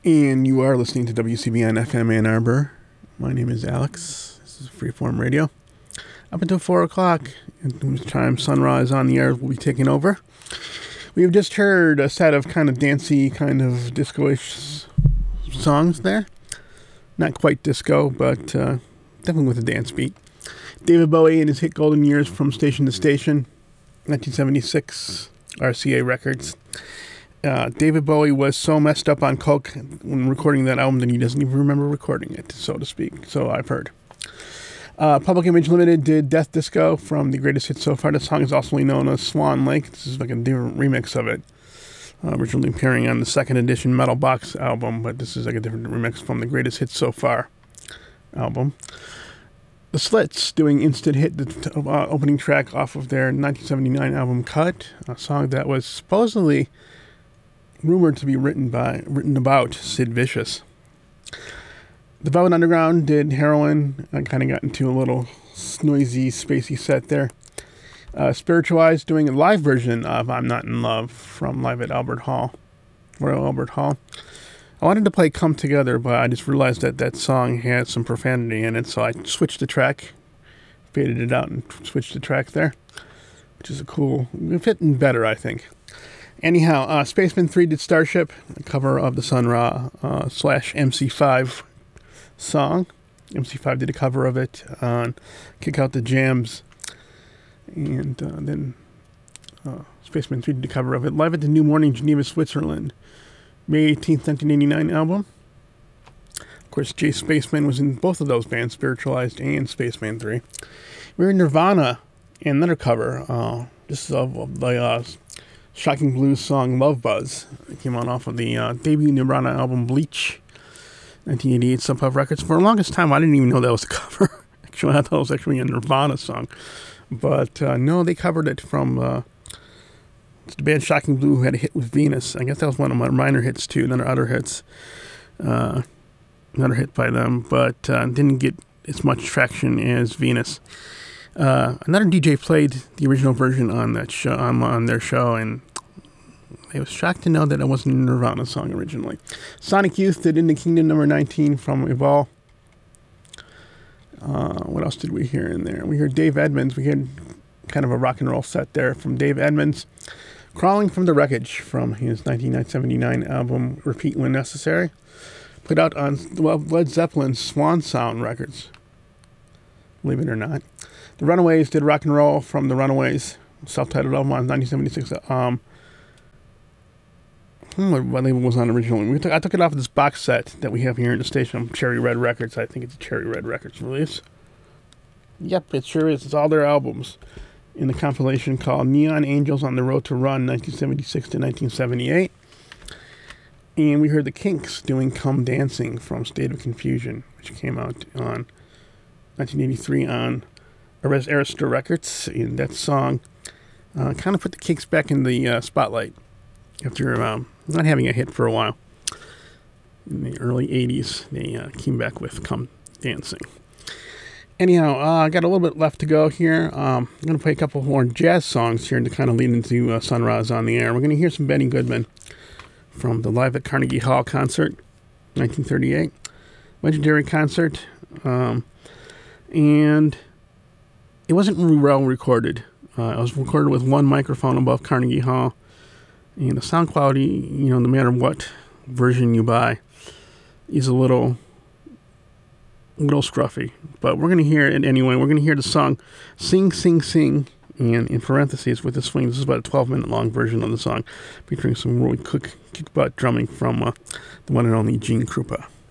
And you are listening to WCBN FM Ann Arbor. My name is Alex. This is Freeform Radio. Up until 4 o'clock, at the time Sunrise on the air will be taking over. We've just heard a set of kind of dancey, kind of disco-ish songs there. Not quite disco, but definitely with a dance beat. David Bowie and his hit Golden Years from Station to Station, 1976, RCA Records. David Bowie was so messed up on coke when recording that album that he doesn't even remember recording it, so to speak. So I've heard. Public Image Limited did Death Disco from the Greatest Hits So Far. The song is also known as Swan Lake. This is like a different remix of it. Originally appearing on the second edition Metal Box album, but this is like a different remix from the Greatest Hits So Far album. The Slits doing Instant Hit, the opening track off of their 1979 album Cut, a song that was supposedly rumored to be written about Sid Vicious. The Velvet Underground did Heroin. I kind of got into a little noisy, spacey set there. Spiritualized doing a live version of I'm Not in Love from live at Royal Albert Hall. I wanted to play Come Together, but I just realized that that song had some profanity in it, so I switched the track, faded it out, and switched the track there, which is a cool, fitting better, I think. Anyhow, Spaceman 3 did Starship, a cover of the Sun Ra / MC5 song. MC5 did a cover of it on Kick Out the Jams. And then Spaceman 3 did a cover of it live at the New Morning, Geneva, Switzerland. May 18th, 1989 album. Of course, Jay Spaceman was in both of those bands, Spiritualized and Spaceman 3. We were in Nirvana, and another cover. This is of the Shocking Blues song Love Buzz. It came on off of the debut Nirvana album Bleach, 1988, Sub Pop Records. For the longest time, I didn't even know that was a cover. Actually, I thought it was actually a Nirvana song. But no, they covered it from the band Shocking Blue, who had a hit with Venus. I guess that was one of my minor hits, too. Another other hits. Another hit by them, but didn't get as much traction as Venus. Another DJ played the original version on that show, on their show, and I was shocked to know that it wasn't a Nirvana song originally. Sonic Youth did In the Kingdom number 19 from Evolve. What else did we hear in there? We heard Dave Edmunds. We heard kind of a rock and roll set there from Dave Edmunds. Crawling from the Wreckage from his 1979 album Repeat When Necessary. Put out on Led Zeppelin's Swan Sound Records. Believe it or not. The Runaways did Rock and Roll from the Runaways, self-titled album on 1976. What label was on originally? I took it off of this box set that we have here in the station, Cherry Red Records. I think it's a Cherry Red Records release. Yep, it sure is. It's all their albums in the compilation called Neon Angels on the Road to Run, 1976 to 1978. And we heard the Kinks doing Come Dancing from State of Confusion, which came out on 1983 on Arista Records. And that song kind of put the Kinks back in the spotlight after not having a hit for a while. In the early 80s, they came back with Come Dancing. Anyhow, I got a little bit left to go here. I'm going to play a couple more jazz songs here to kind of lead into Sunrise on the Air. We're going to hear some Benny Goodman from the Live at Carnegie Hall concert, 1938. Legendary concert. And it wasn't really well recorded. It was recorded with one microphone above Carnegie Hall. And the sound quality, no matter what version you buy, is a little scruffy, but we're going to hear it anyway. We're going to hear the song Sing, Sing, Sing, and in parentheses with the swing. This is about a 12-minute long version of the song, featuring some really kick-butt drumming from the one and only Gene Krupa.